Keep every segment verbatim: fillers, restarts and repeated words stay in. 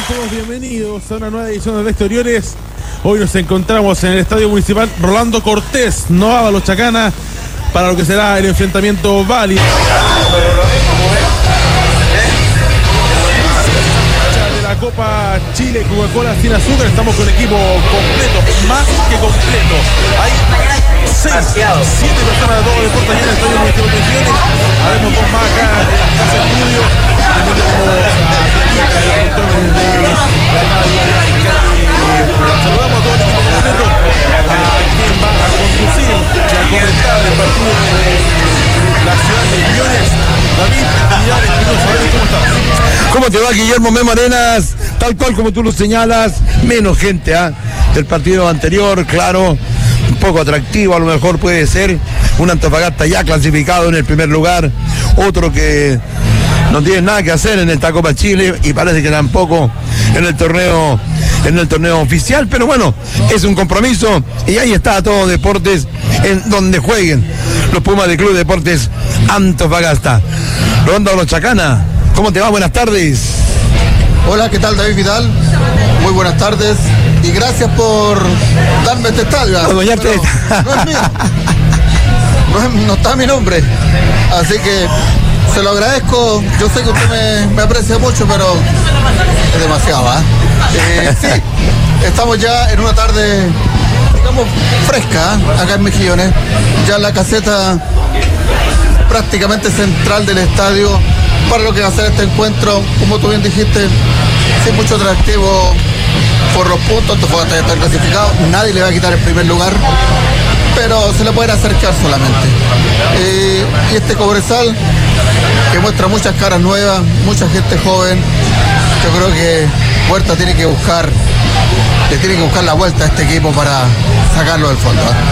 todos bienvenidos a una nueva edición de Exteriores. Hoy nos encontramos en el Estadio Municipal Rolando Cortés, Noa Los Chacana, para lo que será el enfrentamiento válido de la Copa Chile Coca-Cola sin azúcar. Estamos con equipo completo, más que completo. Hay seis, siete personas de todo deporte allá en el Estadio Municipal de Misiones. Haremos dos más acá en la casa de estudio. Saludamos a todo el equipo completo, a quien va a conducir y a comentar el partido de la ciudad de Millones. David Vidal Espinosa, ¿cómo estás? ¿Cómo te va, Guillermo Memo Arenas? Tal cual como tú lo señalas, menos gente ¿eh? del partido anterior, claro, un poco atractivo, a lo mejor puede ser un Antofagasta ya clasificado en el primer lugar, otro que no tiene nada que hacer en esta Copa Chile y parece que tampoco en el torneo en el torneo oficial, pero bueno, es un compromiso y ahí está Todo Deportes en donde jueguen los Pumas de Club Deportes Antofagasta. Rolando Los Chacana, ¿cómo te va? Buenas tardes. Hola, ¿qué tal? David Vidal, muy buenas tardes y gracias por darme este estadio. Pero no es mío, no, es, no está mi nombre, así que se lo agradezco. Yo sé que usted me, me aprecia mucho, pero es demasiado, ¿eh? Eh, sí, estamos ya en una tarde, digamos, fresca, ¿eh? Acá en Mejillones, ya en la caseta prácticamente central del estadio, para lo que va a ser este encuentro, como tú bien dijiste, sin mucho atractivo por los puntos. Antofagasta ya está clasificado, nadie le va a quitar el primer lugar, pero se le pueden acercar solamente. Eh, y este Cobresal, que muestra muchas caras nuevas, mucha gente joven, yo creo que Huerta tiene que buscar, le tiene que buscar la vuelta a este equipo para sacarlo del fondo, ¿eh?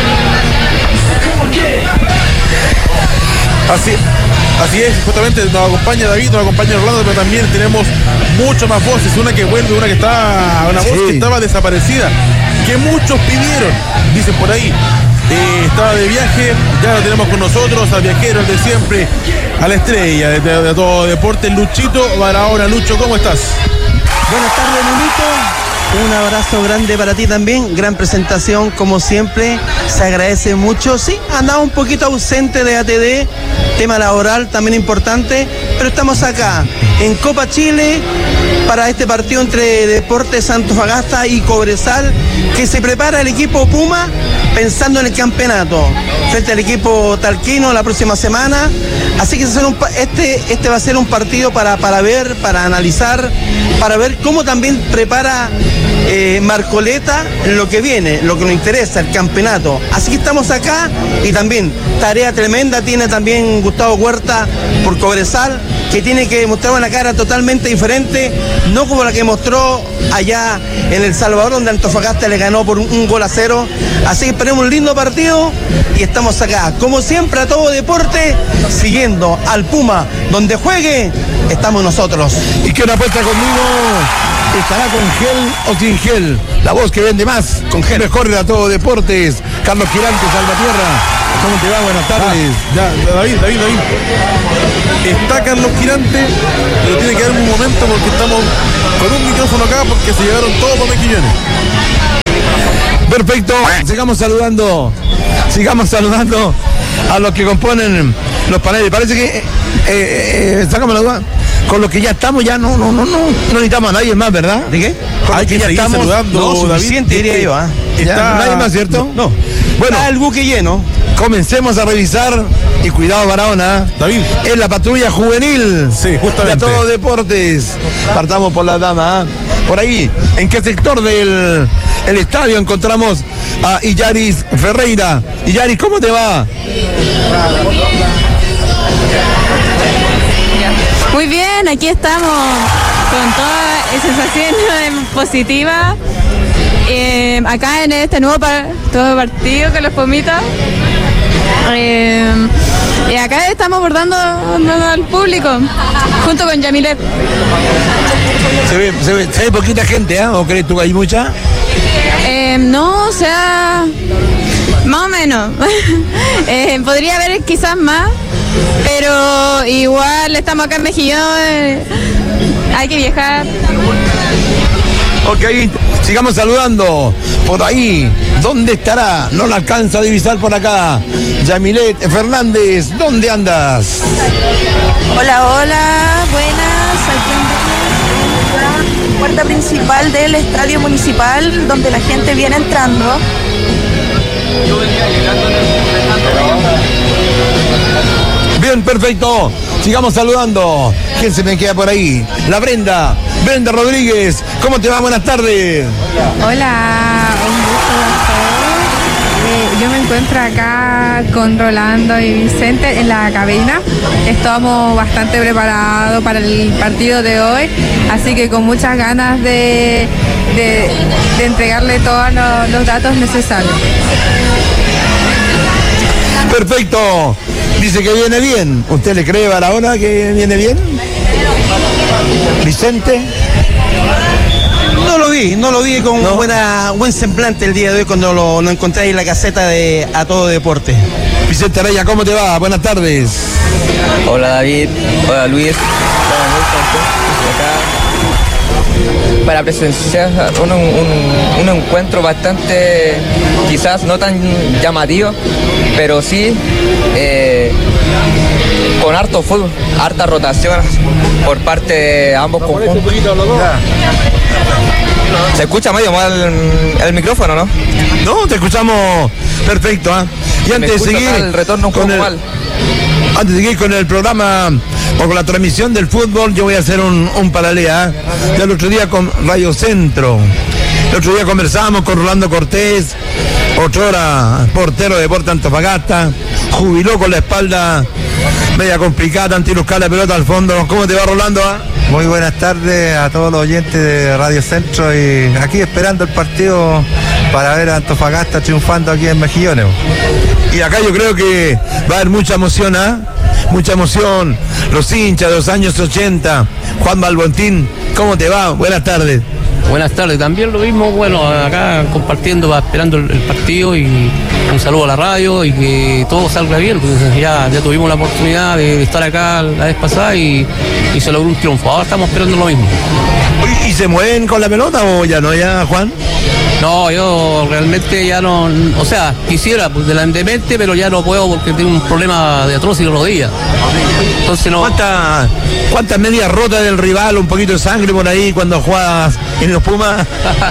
Así, así es, justamente nos acompaña David, nos acompaña Orlando, pero también tenemos muchas más voces, una que vuelve, una que está, una voz sí. que estaba desaparecida, que muchos pidieron, dicen por ahí. Eh, estaba de viaje, ya lo tenemos con nosotros, al viajero, el de siempre, a la estrella de, de, de Todo Deporte, Luchito Barahona. Lucho, ¿cómo estás? Buenas tardes, Lulito. Un abrazo grande para ti también, gran presentación como siempre, se agradece mucho. Sí, andaba un poquito ausente de A T D, tema laboral también importante, pero estamos acá en Copa Chile para este partido entre Deportes Antofagasta y Cobresal, que se prepara el equipo Puma pensando en el campeonato frente al equipo talquino la próxima semana. Así que este, este va a ser un partido para, para ver, para analizar, para ver cómo también prepara eh, Marcoleta lo que viene, lo que nos interesa, el campeonato. Así que estamos acá y también tarea tremenda tiene también Gustavo Huerta por Cobresal, que tiene que mostrar una cara totalmente diferente, no como la que mostró allá en El Salvador, donde Antofagasta le ganó por un, un gol a cero. Así que esperemos un lindo partido y estamos acá, como siempre, a Todo Deporte, siguiendo al Puma, donde juegue, estamos nosotros. ¿Y qué hora apuesta conmigo? ¿Estará con gel o sin gel? La voz que vende más, con gel mejor a Todo Deportes. Carlos Quirante, Salvatierra. ¿Cómo te va? Buenas tardes. Ah, ya, David, David, David. Está Carlos Quirante, pero tiene que dar un momento porque estamos con un micrófono acá porque se llevaron todos los Mejillones. Perfecto, sigamos saludando, sigamos saludando a los que componen los paneles. Parece que, eh, eh, sacamos la duda, con los que ya estamos, ya no, no, no, no, no necesitamos a nadie más, ¿verdad? ¿De qué? Con Hay que ya estamos saludando, no, suficiente, David, diría yo, ¿ah? ¿eh? Está... ¿Nadie más, cierto? No. no. Bueno, está el buque lleno. Comencemos a revisar, y cuidado Barahona, David, es la patrulla juvenil. Sí, justamente. De Todo Deportes. Partamos por la dama, ¿eh? Por ahí, ¿en qué sector del el estadio encontramos a Illaris Ferreira? Illaris, ¿cómo te va? Muy bien, aquí estamos con toda sensación positiva. Eh, acá en este nuevo par todo partido con los Pumitas. Eh, y acá estamos abordando al público junto con Yamilet. Se ve, se ve, se ve poquita gente, ¿eh? ¿O crees tú que hay mucha? Eh, no, o sea, más o menos. eh, podría haber quizás más, pero igual estamos acá en Mejillón. Eh, hay que viajar. Ok, sigamos saludando. Por ahí, ¿dónde estará? No la alcanza a divisar por acá. Yamilet Fernández, ¿dónde andas? Hola, hola, buenas. Aquí en la puerta principal del estadio municipal, donde la gente viene entrando. Bien, perfecto. Sigamos saludando. ¿Quién se me queda por ahí? La Brenda. Brenda Rodríguez. ¿Cómo te va? Buenas tardes. Hola, un gusto a todos. Eh, yo me encuentro acá con Rolando y Vicente en la cabina. Estamos bastante preparados para el partido de hoy, así que con muchas ganas de, de, de entregarle todos los, los datos necesarios. Perfecto. Dice que viene bien. ¿Usted le cree a la hora que viene bien? Vicente. No lo vi, no lo vi con ¿No? buena, buen semblante el día de hoy cuando lo, lo encontré ahí en la caseta de A Todo Deporte. Vicente Araya, ¿cómo te va? Buenas tardes. Hola David, hola Luis. Estamos muy contentos acá para presenciar un, un, un encuentro bastante, quizás no tan llamativo, pero sí eh, con harto fútbol, harta rotación por parte de ambos conjuntos. Se escucha medio mal el, el micrófono, ¿no? No, te escuchamos perfecto, ¿eh? Y antes de seguir el retorno un con poco el, mal. antes de seguir con el programa o con la transmisión del fútbol, yo voy a hacer un, un paralelo, ¿eh? Ya el otro día con Radio Centro. El otro día conversábamos con Rolando Cortés, ocho horas, portero de Deportes Antofagasta, jubiló con la espalda media complicada, ante buscar la pelota al fondo. ¿Cómo te va, Rolando? ¿Eh? Muy buenas tardes a todos los oyentes de Radio Centro y aquí esperando el partido para ver a Antofagasta triunfando aquí en Mejillones. Y acá yo creo que va a haber mucha emoción, ¿ah? ¿eh? Mucha emoción. Los hinchas de los años ochenta. Juan Balbontín, ¿cómo te va? Buenas tardes. Buenas tardes, también lo mismo, bueno, acá compartiendo, va esperando el, el partido y un saludo a la radio y que todo salga bien, porque ya, ya tuvimos la oportunidad de estar acá la vez pasada y, y se logró un triunfo, ahora estamos esperando lo mismo. ¿Y se mueven con la pelota o ya no, ya, Juan? No, yo realmente ya no, o sea, quisiera pues delantemente, pero ya no puedo porque tengo un problema de atroz y rodilla. Entonces no. ¿Cuántas cuántas medias rotas del rival, un poquito de sangre por ahí cuando juegas en los Pumas?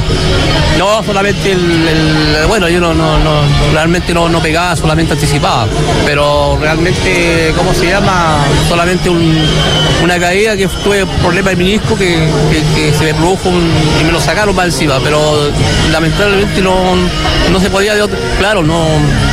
No, solamente el, el bueno, yo no, no, no realmente no, no pegaba, solamente anticipaba, pero realmente, ¿cómo se llama? Solamente un, una caída que tuve problema de menisco que, que, que se me produjo un, y me lo sacaron para encima, pero lamentablemente no, no se podía de otro, claro, no,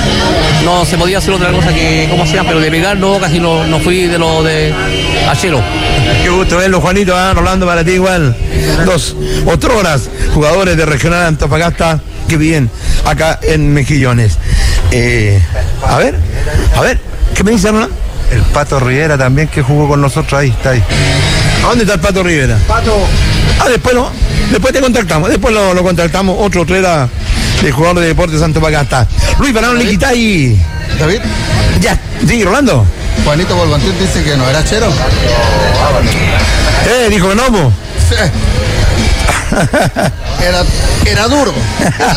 no se podía hacer otra cosa que, ¿cómo se llama? Pero de pegar no, casi no, no fui de lo de achero. Qué gusto verlo, Juanito, ¿eh? Rolando, para ti igual. Dos otroras jugadores de Regional Antofagasta, qué bien, acá en Mejillones. Eh, a ver, a ver, ¿qué me dice Rolando? El Pato Rivera también que jugó con nosotros ahí, está ahí. ¿A dónde está el Pato Rivera? Pato. Ah, después lo, después te contactamos, después lo, lo contactamos, otro otrera de jugador de Deportes Antofagasta. Luis Barón Liquitay. David. Ya, sí, Rolando. Juanito Balbontín dice que no era chero. Eh, dijo que no, po. Sí. Era, era duro. Era